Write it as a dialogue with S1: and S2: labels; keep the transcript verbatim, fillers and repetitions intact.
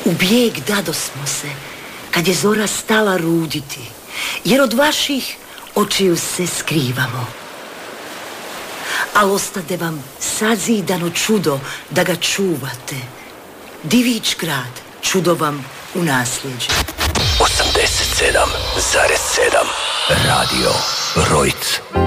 S1: U bijeg dadosmo se, kad je zora stala ruditi, jer od vaših očiju se skrivamo. Al ostade vam sazidano čudo da ga čuvate. Divić grad, čudo vam u nasljeđe.
S2: osamdeset sedam zarez sedam Radio Rojc.